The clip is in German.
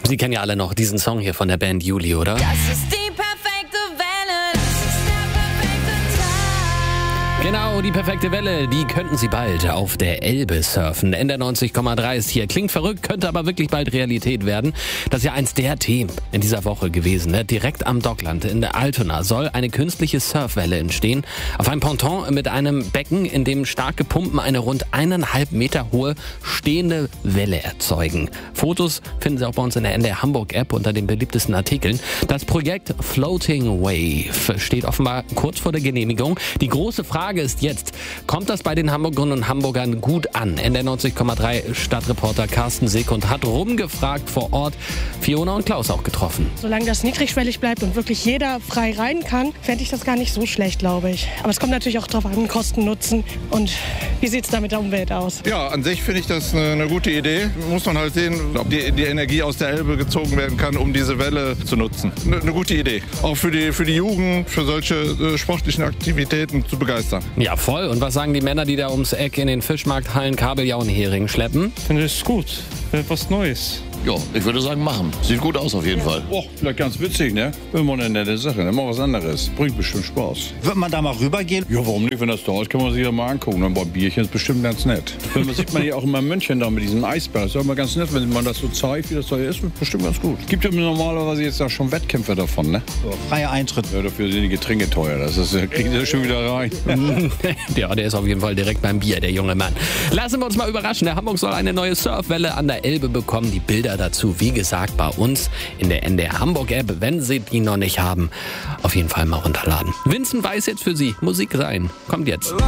Sie kennen ja alle noch diesen Song hier von der Band Juli, oder? Das ist die perfekte Welle, das ist der perfekte Tag. Genau, die perfekte Welle, die könnten Sie bald auf der Elbe surfen. NDR 90,3 ist hier. Klingt verrückt, könnte aber wirklich bald Realität werden. Das ist ja eins der Themen in dieser Woche gewesen. Ne? Direkt am Dockland in der Altona soll eine künstliche Surfwelle entstehen. Auf einem Ponton mit einem Becken, in dem starke Pumpen eine rund 1,5 Meter hohe stehende Welle erzeugen. Fotos finden Sie auch bei uns in der NDR Hamburg App unter den beliebtesten Artikeln. Das Projekt Floating Wave steht offenbar kurz vor der Genehmigung. Die große Frage ist jetzt, kommt das bei den Hamburgerinnen und Hamburgern gut an? NDR 90,3 Stadtreporter Carsten Sekund hat rumgefragt vor Ort, Fiona und Klaus auch getroffen. Solange das niedrigschwellig bleibt und wirklich jeder frei rein kann, fände ich das gar nicht so schlecht, glaube ich. Aber es kommt natürlich auch darauf an, Kosten, Nutzen und wie sieht es da mit der Umwelt aus? Ja, an sich finde ich das eine gute Idee. Muss man halt sehen, ob die Energie aus der Elbe gezogen werden kann, um diese Welle zu nutzen. Eine gute Idee. Auch für die Jugend, für solche sportlichen Aktivitäten zu begeistern. Ja, voll. Und was sagen die Männer, die da ums Eck in den Fischmarkthallen Kabeljau und Hering schleppen? Finde ich gut. Was Neues. Ja, ich würde sagen, machen. Sieht gut aus auf jeden Fall. Oh, vielleicht ganz witzig, ne? Immer eine nette Sache, immer was anderes. Bringt bestimmt Spaß. Wird man da mal rübergehen? Ja, warum nicht? Wenn das da ist, kann man sich ja mal angucken. Ein paar Bierchen ist bestimmt ganz nett. Das sieht man hier auch immer in München da mit diesem Eisbär. Das ist ja immer ganz nett, wenn man das so zeigt, wie das da ist. Bestimmt ganz gut. Gibt ja normalerweise jetzt auch schon Wettkämpfe davon, ne? So, freier Eintritt. Ja, dafür sind die Getränke teuer. Das kriegt ihr schon wieder rein. Ja, der ist auf jeden Fall direkt beim Bier, der junge Mann. Lassen wir uns mal überraschen. Der Hamburg soll eine neue Surfwelle an der Elbe bekommen. Die Bilder dazu, wie gesagt, bei uns in der NDR Hamburg App. Wenn Sie die noch nicht haben, auf jeden Fall mal runterladen. Vincent Weiss jetzt für Sie. Musik sein. Kommt jetzt.